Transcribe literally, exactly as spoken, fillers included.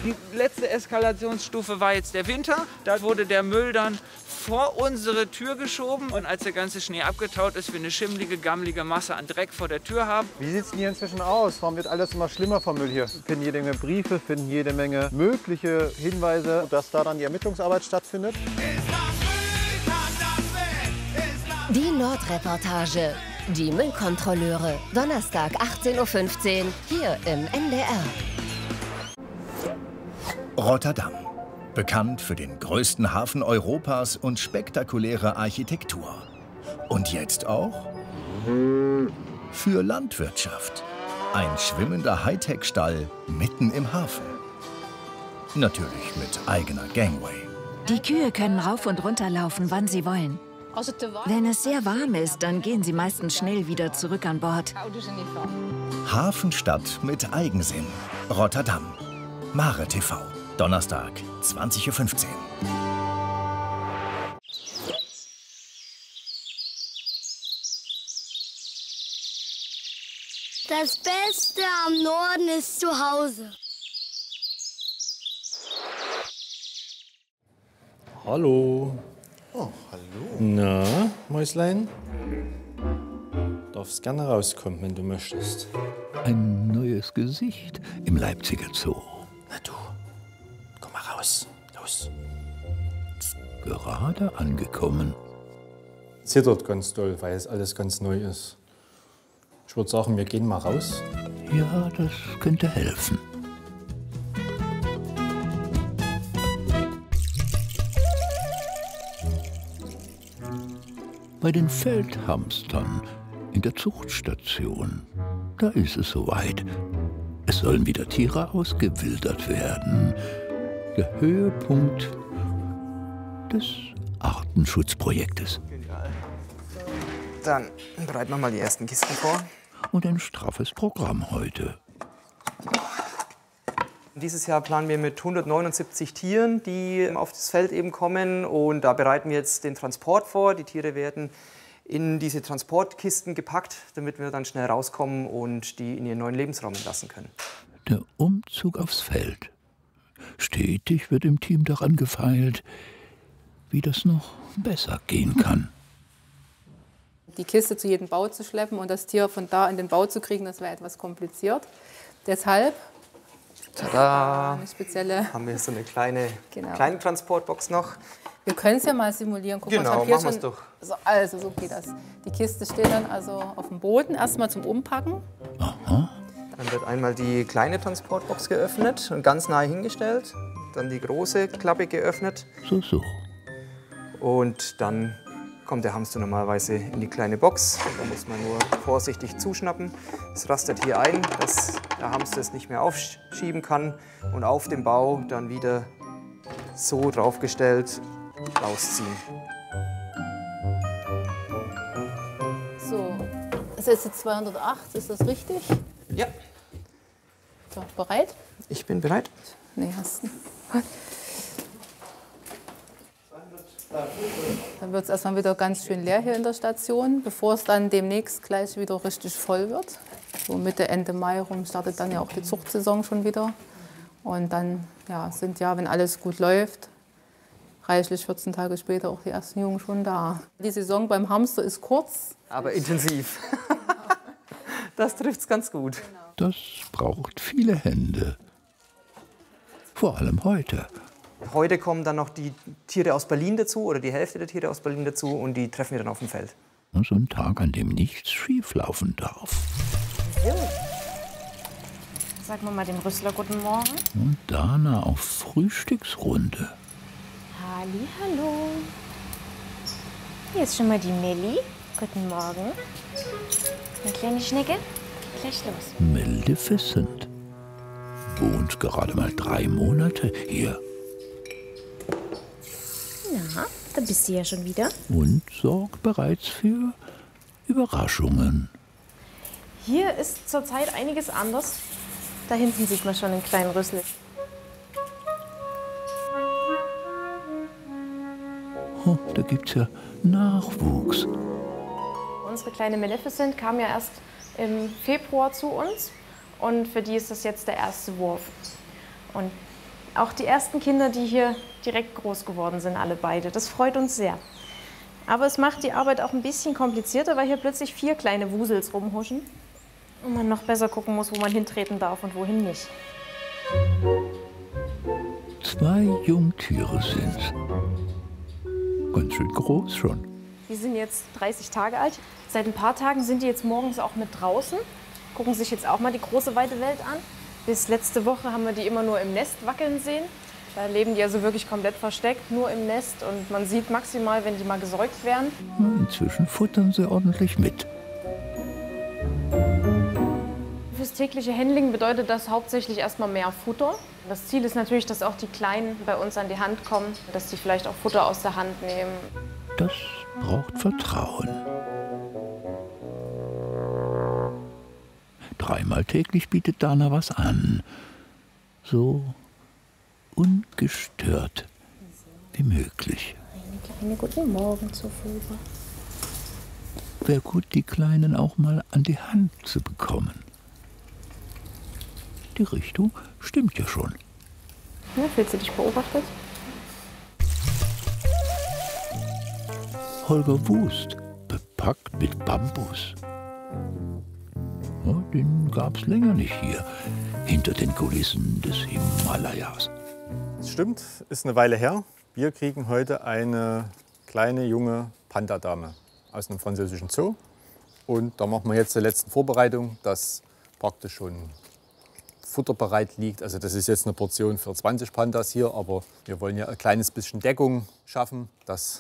Die letzte Eskalationsstufe war jetzt der Winter. Da wurde der Müll dann vor unsere Tür geschoben. Und als der ganze Schnee abgetaut ist, wir eine schimmlige, gammelige Masse an Dreck vor der Tür haben. Wie sieht es denn hier inzwischen aus? Warum wird alles immer schlimmer vom Müll hier? Wir finden jede Menge Briefe, finden jede Menge mögliche Hinweise, dass da dann die Ermittlungsarbeit stattfindet. Die Nordreportage. Die Müllkontrolleure. Donnerstag achtzehn Uhr fünfzehn hier im N D R. Rotterdam. Bekannt für den größten Hafen Europas und spektakuläre Architektur. Und jetzt auch für Landwirtschaft. Ein schwimmender Hightech-Stall mitten im Hafen. Natürlich mit eigener Gangway. Die Kühe können rauf und runter laufen, wann sie wollen. Wenn es sehr warm ist, dann gehen sie meistens schnell wieder zurück an Bord. Hafenstadt mit Eigensinn. Rotterdam. Mare T V. Donnerstag, zwanzig Uhr fünfzehn. Das Beste am Norden ist zu Hause. Hallo. Oh, hallo. Na, Mäuslein? Darfst gerne rauskommen, wenn du möchtest. Ein neues Gesicht im Leipziger Zoo. Na du, komm mal raus. Los. Gerade angekommen. Zittert ganz doll, weil es alles ganz neu ist. Ich würde sagen, wir gehen mal raus. Ja, das könnte helfen. Bei den Feldhamstern in der Zuchtstation, da ist es soweit. Es sollen wieder Tiere ausgewildert werden. Der Höhepunkt des Artenschutzprojektes. Dann bereiten wir mal die ersten Kisten vor. Und ein straffes Programm heute. Dieses Jahr planen wir mit hundertneunundsiebzig Tieren, die auf das Feld eben kommen. Und da bereiten wir jetzt den Transport vor. Die Tiere werden in diese Transportkisten gepackt, damit wir dann schnell rauskommen und die in ihren neuen Lebensraum entlassen können. Der Umzug aufs Feld. Stetig wird im Team daran gefeilt, wie das noch besser gehen kann. Die Kiste zu jedem Bau zu schleppen und das Tier von da in den Bau zu kriegen, das wäre etwas kompliziert. Deshalb tada, eine spezielle, haben wir so eine kleine, genau. kleine Transportbox noch. Wir können es ja mal simulieren. Guck genau, mal, ich machen wir es es doch. So, also so geht das. Die Kiste steht dann also auf dem Boden, erstmal zum Umpacken. Aha. Dann wird einmal die kleine Transportbox geöffnet und ganz nahe hingestellt. Dann die große Klappe geöffnet. So, so. Und dann kommt der Hamster normalerweise in die kleine Box. Da muss man nur vorsichtig zuschnappen. Es rastet hier ein, dass der Hamster es nicht mehr aufschieben kann. Und auf dem Bau dann wieder so draufgestellt rausziehen. So, das ist jetzt zweihundertacht, ist das richtig? Ja. So, bereit? Ich bin bereit. Nee, hast du. Dann wird es erstmal wieder ganz schön leer hier in der Station, bevor es dann demnächst gleich wieder richtig voll wird. So Mitte, Ende Mai rum startet dann ja auch die Zuchtsaison schon wieder. Und dann ja, sind ja, wenn alles gut läuft, reichlich vierzehn Tage später auch die ersten Jungen schon da. Die Saison beim Hamster ist kurz. Aber intensiv. Das trifft es ganz gut. Das braucht viele Hände. Vor allem heute. Heute kommen dann noch die Tiere aus Berlin dazu, oder die Hälfte der Tiere aus Berlin dazu, und die treffen wir dann auf dem Feld. So ein Tag, an dem nichts schieflaufen darf. Sag mal dem Rüssler guten Morgen. Und Dana auf Frühstücksrunde. Halli, hallo. Hier ist schon mal die Melli. Guten Morgen. Eine kleine Schnecke. Gleich los. Maleficent. Wohnt gerade mal drei Monate hier. Na, da bist du ja schon wieder. Und sorgt bereits für Überraschungen. Hier ist zurzeit einiges anders. Da hinten sieht man schon einen kleinen Rüssel. Oh, da gibt's ja Nachwuchs. Unsere kleine Maleficent kam ja erst im Februar zu uns. Und für die ist das jetzt der erste Wurf. Und Auch die ersten Kinder, die hier direkt groß geworden sind, alle beide. Das freut uns sehr. Aber es macht die Arbeit auch ein bisschen komplizierter, weil hier plötzlich vier kleine Wusels rumhuschen und man noch besser gucken muss, wo man hintreten darf und wohin nicht. Zwei Jungtiere sind's. Ganz schön groß schon. Die sind jetzt dreißig Tage alt. Seit ein paar Tagen sind die jetzt morgens auch mit draußen. Gucken sich jetzt auch mal die große, weite Welt an. Bis letzte Woche haben wir die immer nur im Nest wackeln sehen. Da leben die also wirklich komplett versteckt, nur im Nest. Und man sieht maximal, wenn die mal gesäugt werden. Inzwischen futtern sie ordentlich mit. Fürs tägliche Handling bedeutet das hauptsächlich erstmal mehr Futter. Das Ziel ist natürlich, dass auch die Kleinen bei uns an die Hand kommen, dass die vielleicht auch Futter aus der Hand nehmen. Das braucht Vertrauen. Dreimal täglich bietet Dana was an. So ungestört wie möglich. Eine kleine guten Morgen, Sophia. Wäre gut, die Kleinen auch mal an die Hand zu bekommen. Die Richtung stimmt ja schon. Ja, fühlst du dich beobachtet? Holger Wust, bepackt mit Bambus. Ja, den gab's länger nicht hier, hinter den Kulissen des Himalayas. Das stimmt, ist eine Weile her. Wir kriegen heute eine kleine, junge Panda-Dame aus einem französischen Zoo. Und da machen wir jetzt die letzten Vorbereitungen, dass praktisch schon Futter bereit liegt. Also das ist jetzt eine Portion für zwanzig Pandas hier, aber wir wollen ja ein kleines bisschen Deckung schaffen, dass